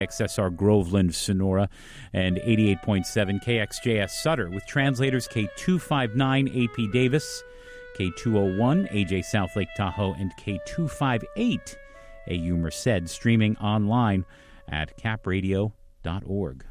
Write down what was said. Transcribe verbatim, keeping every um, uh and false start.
X S R Groveland, Sonora, and eighty-eight point seven K X J S Sutter, with translators K two fifty-nine A P Davis, K two oh one A J South Lake Tahoe, and K two fifty-eight A U Merced, streaming online at cap radio dot org.